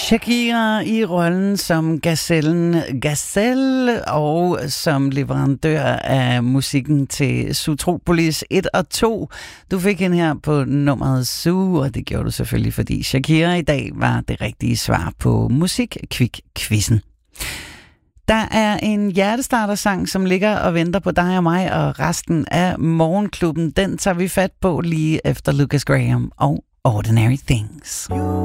Shakira i rollen som gazellen Gazelle og som leverandør af musikken til Zootropolis 1 og 2. Du fik hende her på nummeret Zoo, og det gjorde du selvfølgelig, fordi Shakira i dag var det rigtige svar på Musikquick-quizzen. Der er en hjertestartersang, som ligger og venter på dig og mig og resten af Morgenklubben. Den tager vi fat på lige efter Lucas Graham og Ordinary Things.